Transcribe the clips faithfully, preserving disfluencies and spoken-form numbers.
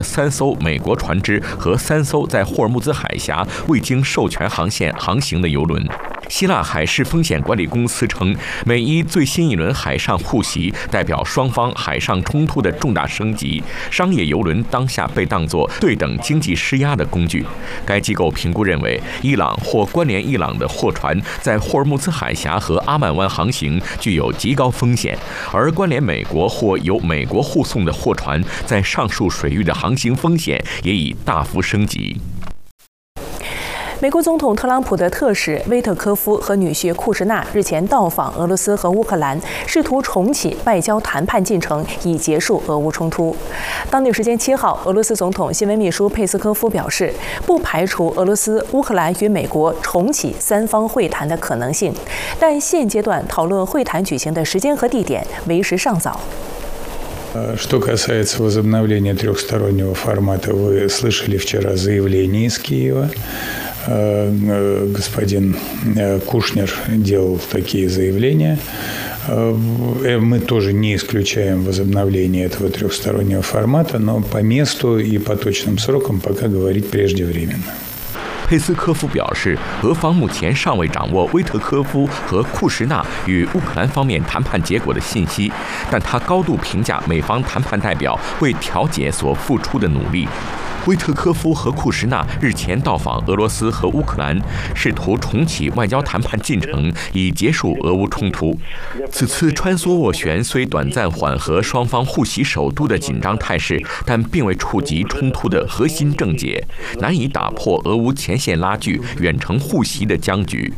三艘美国船只和三艘在霍尔木兹海峡未经授权航线航行的油轮。希腊海事风险管理公司称，美伊最新一轮海上互袭代表双方海上冲突的重大升级，商业油轮当下被当作对等经济施压的工具。该机构评估认为，伊朗或关联伊朗的货船在霍尔木兹海峡和阿曼湾航行具有极高风险，而关联美国或由美国护送的货船在上述水域的航行风险也已大幅升级。 美国总统特朗普的特使威特科夫和女婿库什纳日前到访俄罗斯和乌克兰，试图重启外交谈判进程，以结束俄乌冲突。当地时间七号，俄罗斯总统新闻秘书佩斯科夫表示，不排除俄罗斯、乌克兰与美国重启三方会谈的可能性，但现阶段讨论会谈举行的时间和地点为时尚早。 Что касается возобновления трехстороннего формата, вы слышали вчера заявление из Киева. Господин Кушнер делал такие заявления. Мы тоже не исключаем возобновление этого трехстороннего формата, но по месту и по точным срокам пока говорить преждевременно. 佩斯科夫表示，俄方目前尚未掌握威特科夫和库什纳与乌克兰方面谈判结果的信息，但他高度评价美方谈判代表为调解所付出的努力。威特科夫和库什纳日前到访俄罗斯和乌克兰，试图重启外交谈判进程，以结束俄乌冲突。此次穿梭斡旋虽短暂缓和双方互袭首都的紧张态势，但并未触及冲突的核心症结，难以打破俄乌前线拉锯、远程互袭的僵局。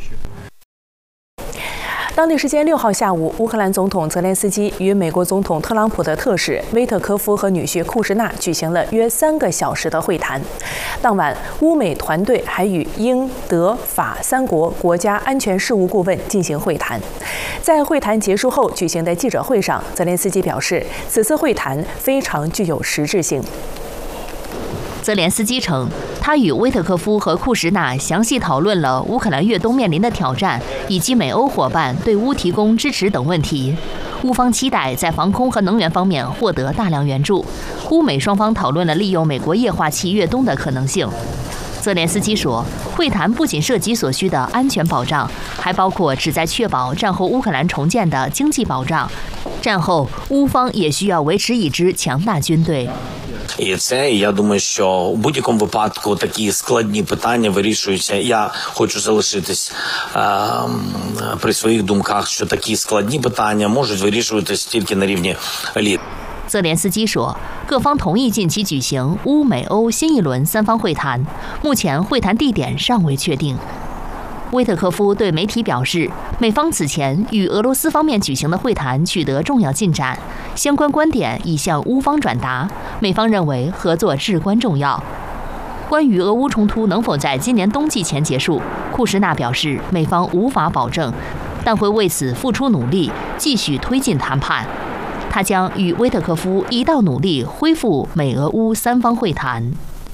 当地时间六号下午，乌克兰总统泽连斯基与美国总统特朗普的特使威特科夫和女婿库什纳举行了约三个小时的会谈。当晚，乌美团队还与英、德、法三国国家安全事务顾问进行会谈。在会谈结束后举行的记者会上，泽连斯基表示，此次会谈非常具有实质性。 泽连斯基称，他与威特科夫和库什纳详细讨论了乌克兰越冬面临的挑战，以及美欧伙伴对乌提供支持等问题。乌方期待在防空和能源方面获得大量援助。乌美双方讨论了利用美国液化气越冬的可能性。泽连斯基说，会谈不仅涉及所需的安全保障，还包括旨在确保战后乌克兰重建的经济保障。战后，乌方也需要维持一支强大军队。 І це, я думаю, що у будь-якому випадку такі складні питання вирішуються. Я хочу залишитись е, при своїх думках, що такі складні питання можуть вирішуватись тільки на рівні еліт. 泽连斯基说，各方同意近期举行乌美欧新一轮三方会谈，目前会谈地点尚未确定。威特科夫对媒体表示，美方此前与俄罗斯方面举行的会谈取得重要进展，相关观点已向乌方转达，美方认为合作至关重要。关于俄乌冲突能否在今年冬季前结束，库什纳表示，美方无法保证，但会为此付出努力，继续推进谈判。他将与威特科夫一道努力恢复美俄乌三方会谈。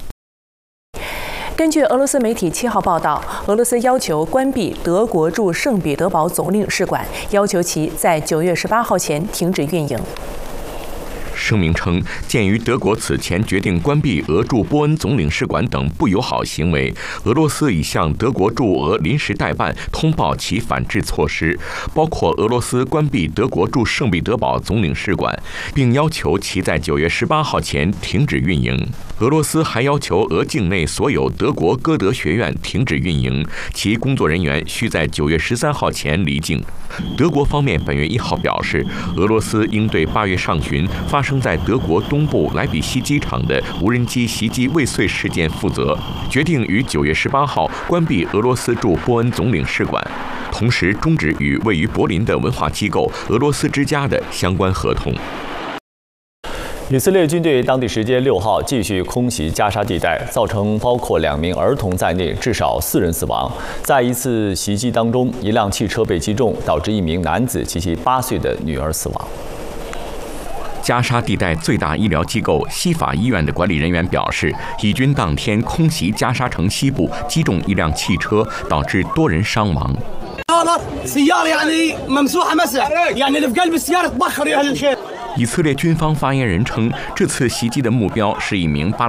根据俄罗斯媒体七号报道，俄罗斯要求关闭德国驻圣彼得堡总领事馆，要求其在九月十八号前停止运营。 声明称，鉴于德国此前决定关闭俄驻波恩总领事馆等不友好行为，俄罗斯已向德国驻俄临时代办通报其反制措施，包括俄罗斯关闭德国驻圣彼得堡总领事馆，并要求其在九月十八号前停止运营。俄罗斯还要求俄境内所有德国歌德学院停止运营，其工作人员需在九月十三号前离境。德国方面本月一号表示，俄罗斯应对八月上旬发生在德国东部莱比锡机场的无人机袭击未遂事件负责，决定于九月十八号关闭俄罗斯驻波恩总领事馆，同时终止与位于柏林的文化机构俄罗斯之家的相关合同。 以色列军队当地时间六号继续空袭加沙地带，造成包括两名儿童在内至少四人死亡。在一次袭击当中，一辆汽车被击中，导致一名男子及其八岁的女儿死亡。 加沙地带最大医疗机构西法医院的管理人员表示，以军当天空袭加沙城西部，击中一辆汽车，导致多人伤亡。 以色列军方发言人称，这次袭击的目标是一名巴